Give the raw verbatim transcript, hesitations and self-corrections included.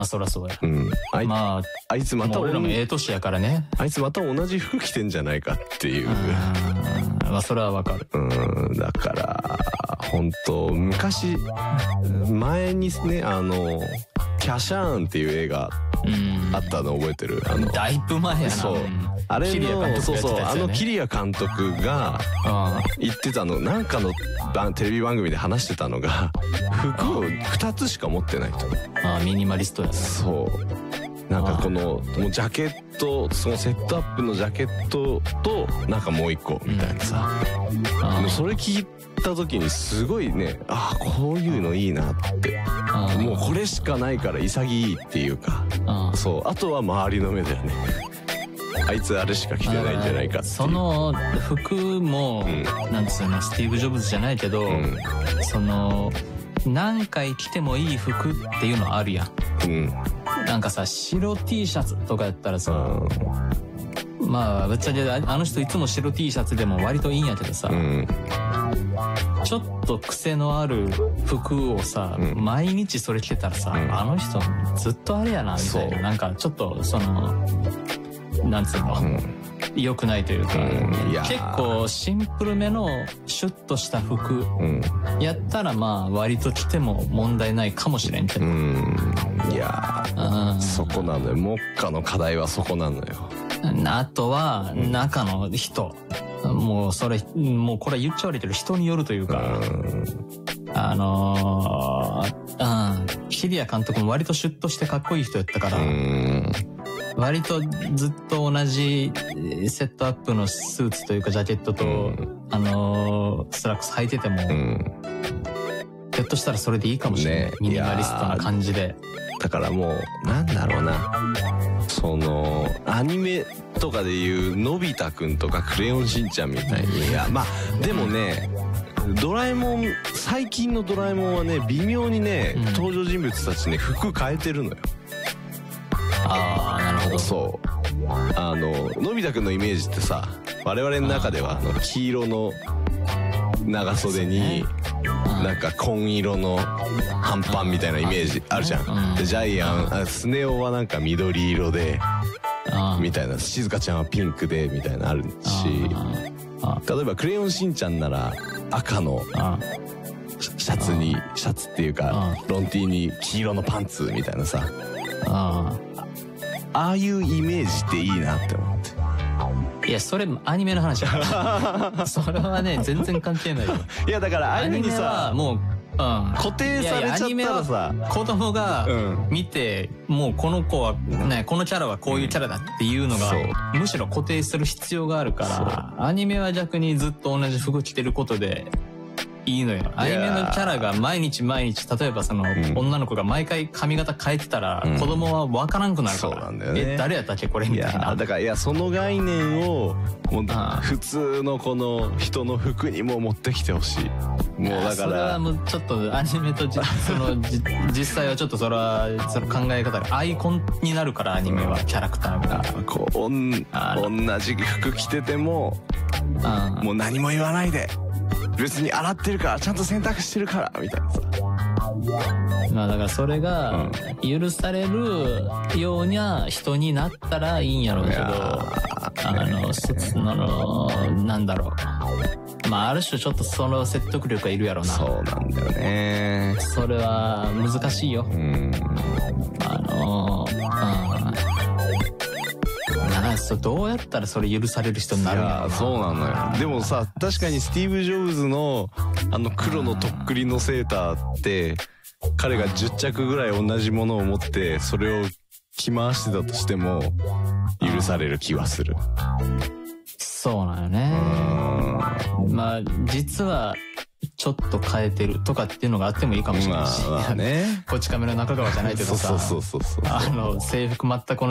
あ、そらそうや。 うん。あい、 まあ、 あいつまた俺らもええ年やからね。 あいつまた同じ服着てんじゃないかっていう。 うん。まあ、それはわかる。 うん。だから、本当昔、前にね、あの、キャシャーンっていう映画あったの覚えてる？あの、 だいぶ前やな。 そう。あれの、そうそう、あのキリア監督が言ってたの、なんかのテレビ番組で話してたのが、服をふたつしか持ってないと。 ああ、ミニマリストやね。 そう。なんかこの、もうジャケット、そのセットアップのジャケットと、なんかもう一個みたいなさ。うん、それ聞いた時にすごいね、ああ、こういうのいいなって。もうこれしかないから潔いっていうか。そう。あとは周りの目だよね。あいつあれしか着てないんじゃないかっていう。 その服も、うん、なんですよね、スティーブ・ジョブズじゃないけど、うん、その、何回着てもいい服っていうのあるやん。うん、なんかさ、白 T シャツとかやったらさ、うん、まあ、ぶっちゃけあの人いつも白 T シャツでも割といいんやけどさ、うん、ちょっと癖のある服をさ、うん、毎日それ着てたらさ、うん、あの人ずっとあれやな、みたいな。なんかちょっと、その、なんつうの、うん、良くないというか、うん、いや結構シンプルめのシュッとした服やったらまあ割と着ても問題ないかもしれんけど、うん、 いやー、うん、そこなのよ。目下の課題はそこなのよ。 あとは中の人、うん、もうそれもうこれ言っちゃわれてる人によるというか、うん、あのー、うん、キリア監督も割とシュッとしてかっこいい人やったから、うん、割とずっと同じセットアップのスーツというかジャケットと、うん、あのー、スラックス履いてても、うん、ひょっとしたらそれでいいかもしれない。ね、ミニマリストな感じで。 だからもう、なんだろうな。その、アニメとかでいうのび太くんとかクレヨンしんちゃんみたいに。いや、まあ、でもね、ドラえもん、最近のドラえもんはね、微妙にね、うん、登場人物たちね、服変えてるのよ。 ああ、なるほど。 そう。あの、のび太くんのイメージってさ、我々の中では、あの、黄色の長袖に、なんか紺色の半パンみたいなイメージあるじゃん。で、ジャイアン、スネ夫はなんか緑色で、みたいな、静香ちゃんはピンクで、みたいなあるし、例えばクレヨンしんちゃんなら赤のシャツに、シャツっていうか、ロンティーに黄色のパンツみたいなさ、ああいうイメージっていいなって思って。 いや、それアニメの話だからそれはね全然関係ないよ。 いやだからああいうふうにさ、 もう、うん、 固定されちゃったらさ、 子供が見て、うん、もうこの子はね、このキャラはこういうキャラだっていうのが、うん、むしろ固定する必要があるから、アニメは逆にずっと同じ服着てることでいいのよ。アニメのキャラが毎日毎日、例えばその、うん、女の子が毎回髪型変えてたら、うん、子供は分からんくなるから。そうなんだよね。え、誰やったっけこれみたいな。いや、だから、いや、その概念を、もう普通のこの人の服にも持ってきてほしい。もうだから。それはもうちょっとアニメとじ、その、じ、実際はちょっとそれは、その考え方がアイコンになるから、アニメは、キャラクターが。 こう、おん、同じ服着てても、もう何も言わないで。別に洗ってるからちゃんと洗濯してるからみたいなさ。 まあだからそれが許されるような人になったらいいんやろうけど、あの、その、なんだろう。まあある種ちょっとその説得力がいるやろうな。 そうなんだよね。 それは難しいよ。うん。あの、うん。どうやったらそれ許される人になるんやろな。いや、 そうなのよ。でもさ、確かにスティーブ・ジョブズのあの黒のとっくりのセーターって、彼がじゅっちゃくぐらい同じものを持ってそれを着回してたとしても許される気はする。 そうなんよね。まあ実はちょっと変えてるとかっていうのがあってもいいかもしれないし、まあまあね、こっち亀の中川じゃないけどさ、そうそうそうそう、あの制服全く